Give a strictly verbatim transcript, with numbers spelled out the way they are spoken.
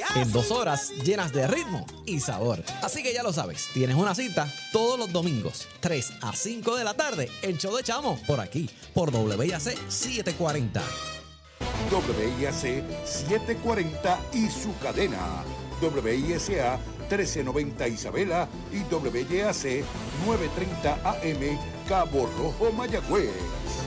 en dos horas llenas de ritmo y sabor. Así que ya lo sabes, tienes una cita todos los domingos, tres a cinco de la tarde, el show de Chamo, por aquí, por W I A C setecientos cuarenta. W I A C setecientos cuarenta y su cadena, W I S A trece noventa Isabela y W I A C novecientos treinta A M Cabo Rojo, Mayagüez.